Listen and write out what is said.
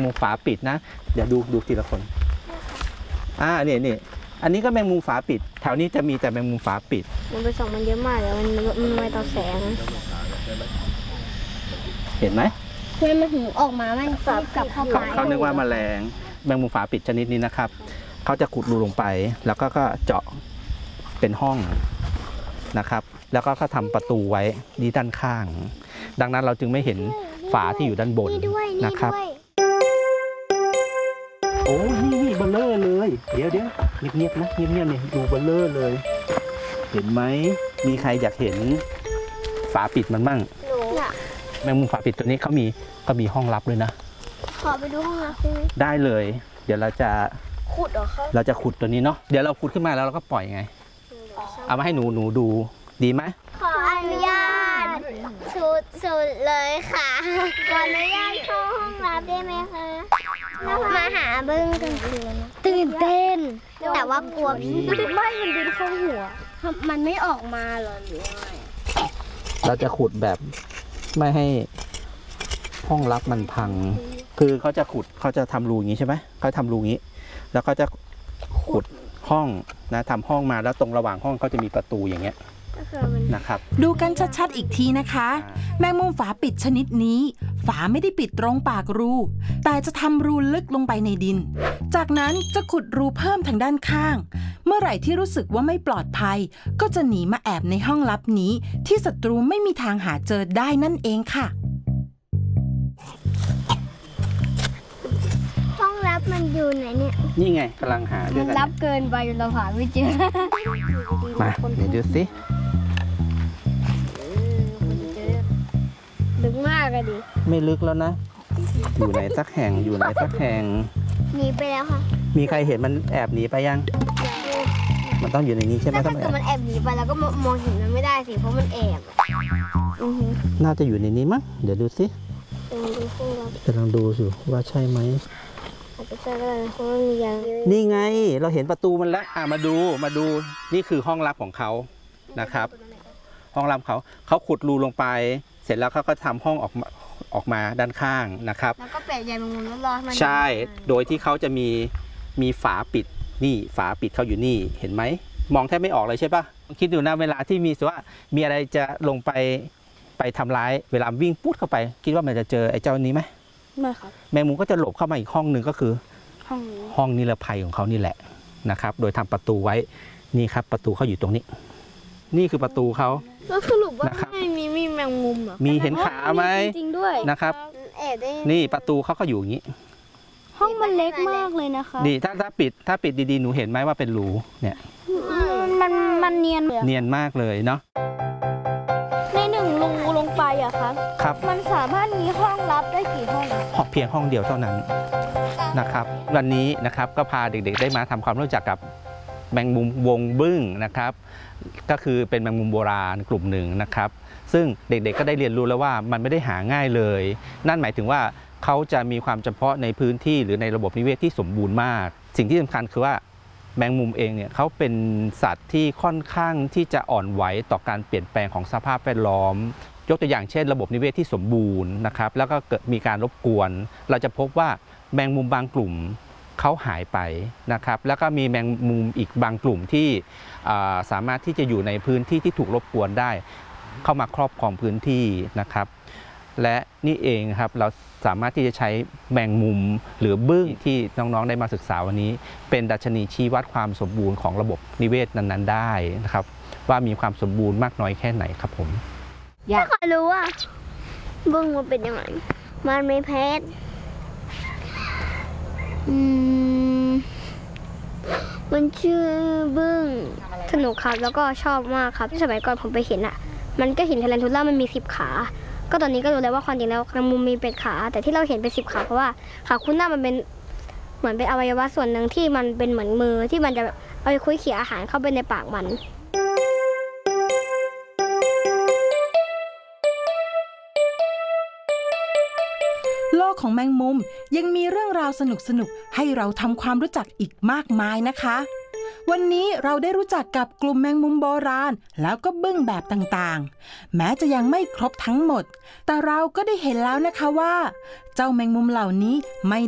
มุมฝาปิดนะเดี๋ยวดูทีละคนนี่อันนี้ก็แมงมุมฝาปิดแถวนี้จะมีแต่แมงมุมฝาปิดมันไปส่องมันเยอะมากเลยมันไม่ต่อแสงเห็นไหมเพื่อนมันถึงออกมามันกลับเข้าไปเขานึกว่าแมลงแมงมุมฝาปิดชนิดนี้นะครับเขาจะขุดรูลงไปแล้วก็เจาะเป็นห้องนะครับแล้วก็ทำประตูไว้ด้านข้างดังนั้นเราจึงไม่เห็นฝาที่อยู่ด้านบนนะครับโอ้นี่เบลเลอร์เลยเดี๋ยวเงียบนะเงียบเนี่ยดูเบลเลอร์เลยเห็นไหมมีใครอยากเห็นฝาปิดมันบ้างแมงมุมฝาปิดตัวนี้เขามีห้องลับเลยนะขอไปดูห้องลับได้เลยเดี๋ยวเราจะขุดเหรอคะเราจะขุดตัวนี้เนาะเดี๋ยวเราขุดขึ้นมาแล้วเราก็ปล่อยไงเอามาให้หนูดูดีไหมขออนุญาตสุดเลยค่ะขออนุญาตเข้าห้องลับได้ไหมคะมาหาบึ้งกลางคืนตื่นเต้นแต่ว่ากลัวไม่มันบินเข้าหัวมันไม่ออกมาหรอหรือไงเราจะขุดแบบไม่ให้ห้องลับมันพังคือเขาจะทำรูอย่างนี้ใช่ไหมเขาทำรูอย่างนี้แล้วก็จะขุดห้องนะทำห้องมาแล้วตรงระหว่างห้องเขาจะมีประตูอย่างเงี้ยนะครับดูกันชัดๆอีกทีนะคะแมงมุมฝาปิดชนิดนี้ฝาไม่ได้ปิดตรงปากรูแต่จะทำรูลึกลงไปในดินจากนั้นจะขุดรูเพิ่มทางด้านข้างเมื่อไหร่ที่รู้สึกว่าไม่ปลอดภัยก็จะหนีมาแอบในห้องลับนี้ที่ศัตรูไม่มีทางหาเจอได้นั่นเองค่ะห้องลับมันอยู่ไหนเนี่ยนี่ไงกำลังหาด้วยกันลับเกินไปเราหาไม่เจอมาเดี๋ยวดูสิลึกมากเลยดิไม่ลึกแล้วนะอยู่ไหนสักแห่งหนีไปแล้วค่ะมีใครเห็นมันแอบหนีไปยังมันต้องอยู่ในนี้ใช่ไหมถ้าเกิดมันแอบหนีไปแล้วก็มองเห็นมันไม่ได้สิเพราะมันแอบน่าจะอยู่ในนี้มั้งเดี๋ยวดูสิกำลังดูอยู่ว่าใช่ไหมอาจจะใช่ก็ได้เพราะมันมีอย่างนี่ไงเราเห็นประตูมันแล้วมาดูนี่คือห้องลับของเขานะครับห้องลับเขาขุดรูลงไปเสร็จแล้วเขาก็ทำห้องออกมาด้านข้างนะครับแล้วก็แปะใยแมงมุมรอบๆมันใช่โดยที่เขาจะมีฝาปิดนี่ฝาปิดเขาอยู่นี่เห็นไหมมองแทบไม่ออกเลยใช่ปะคิดดูนะเวลาที่มีว่ามีอะไรจะลงไปทำร้ายเวลาวิ่งปุ๊ดเข้าไปคิดว่ามันจะเจอไอ้เจ้านี้ไหมไม่ครับแมงมุมก็จะหลบเข้ามาอีกห้องหนึ่งก็คือห้องนิรภัยของเขานี่แหละนะครับโดยทำประตูไว้นี่ครับประตูเขาอยู่ตรงนี้นี่คือประตูเขาแล้วสรุปว่าไม่มีแมงมุมเหรอมีเห็นขาไหมจริงด้วยนะครับนี่ประตูเขาก็อยู่อย่างนี้ห้องมันเล็กมากเลยนะคะดีถ้าปิดดีๆหนูเห็นไหมว่าเป็นรูเนี่ยมันเนียนมากเลยเนาะในหนึ่งรูลงไปอะครับมันสามารถมีห้องลับได้กี่ห้องเพียงห้องเดียวเท่านั้นนะครับวันนี้นะครับก็พาเด็กๆได้มาทำความรู้จักกับแมงมุมวงบึ้งนะครับก็คือเป็นแมงมุมโบราณกลุ่มหนึ่งนะครับซึ่งเด็กๆก็ได้เรียนรู้แล้วว่ามันไม่ได้หาง่ายเลยนั่นหมายถึงว่าเขาจะมีความเฉพาะในพื้นที่หรือในระบบนิเวศที่สมบูรณ์มากสิ่งที่สำคัญคือว่าแมงมุมเองเนี่ยเขาเป็นสัตว์ที่ค่อนข้างที่จะอ่อนไหวต่อการเปลี่ยนแปลงของสภาพแวดล้อมยกตัวอย่างเช่นระบบนิเวศที่สมบูรณ์นะครับแล้วก็เกิดมีการรบกวนเราจะพบว่าแมงมุมบางกลุ่มเขาหายไปนะครับแล้วก็มีแมงมุมอีกบางกลุ่มที่สามารถที่จะอยู่ในพื้นที่ที่ถูกรบกวนได้เข้ามาครอบครองพื้นที่นะครับและนี่เองครับเราสามารถที่จะใช้แมงมุมหรือบึ้งที่น้องๆได้มาศึกษาวันนี้เป็นดัชนีชี้วัดความสมบูรณ์ของระบบนิเวศนั้นๆได้นะครับว่ามีความสมบูรณ์มากน้อยแค่ไหนครับผมอยากรู้ว่าบึ้งมันเป็นยังไงมันไม่แพ้มันชื่อบึ้งสนุกครับแล้วก็ชอบมากครับสมัยก่อนผมไปเห็นมันก็เห็นเทเลนทูล่ามันมี10 ขาก็ตอนนี้ก็รู้แล้วว่าความจริงแล้วแมงมุมมี8 ขาแต่ที่เราเห็นเป็น10 ขาเพราะว่าขาคู่หน้ามันเป็นเหมือนเป็นอวัยวะส่วนหนึ่งที่มันเป็นเหมือนมือที่มันจะแบบเอาไปคุ้ยเขี่ยอาหารเข้าไปในปากมันโลกของแมงมุมยังมีเรื่องราวสนุกๆให้เราทำความรู้จักอีกมากมายนะคะวันนี้เราได้รู้จักกับกลุ่มแมงมุมโบราณแล้วก็บึ้งแบบต่างๆแม้จะยังไม่ครบทั้งหมดแต่เราก็ได้เห็นแล้วนะคะว่าเจ้าแมงมุมเหล่านี้ไม่